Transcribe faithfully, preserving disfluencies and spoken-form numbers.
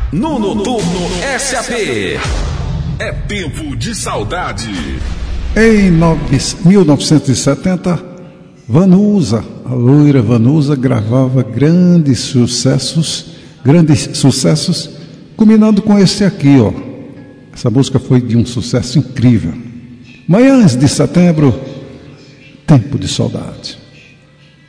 No Noturno S A P. É tempo de saudade. Em mil novecentos e setenta, Vanusa, a loira Vanusa, gravava grandes sucessos, grandes sucessos, culminando com esse aqui, ó. Essa música foi de um sucesso incrível. Manhãs de Setembro, Tempo de Saudade.